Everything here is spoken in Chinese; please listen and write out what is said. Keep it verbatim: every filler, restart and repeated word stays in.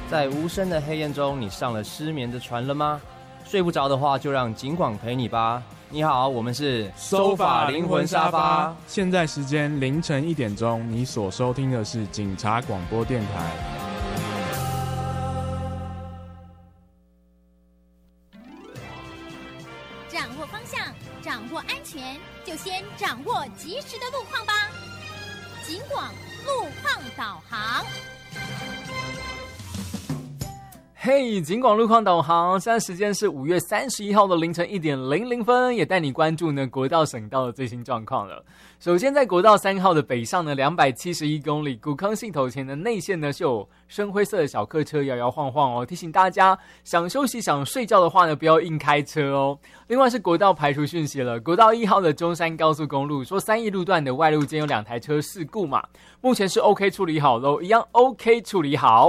在无声的黑夜中，你上了失眠的船了吗？睡不着的话，就让警广陪你吧。你好，我们是收法灵魂沙发。现在时间凌晨一点钟，你所收听的是警察广播电台。 掌握方向，掌握安全，就先掌握及时的路况吧。警广路况导航。 嘿，警广路况导航，现在时间是五月三十一号的凌晨一点零零分，也带你关注呢国道省道的最新状况了。首先在国道三号的北上呢两百七十一公里，古康信头前的内线呢是有深灰色的小客车摇摇晃晃哦，提醒大家想休息想睡觉的话呢不要硬开车哦。另外是国道排除讯息了，国道一号的中山高速公路说三义路段的外路间有两台车事故嘛，目前是 OK 处理好咯，一样 OK 处理好。